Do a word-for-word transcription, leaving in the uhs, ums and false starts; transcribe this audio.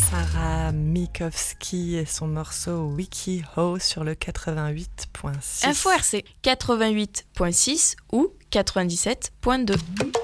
Sarah Mikowski et son morceau Wikiho sur le quatre-vingt-huit point six. Info R C quatre-vingt-huit point six ou quatre-vingt-dix-sept point deux.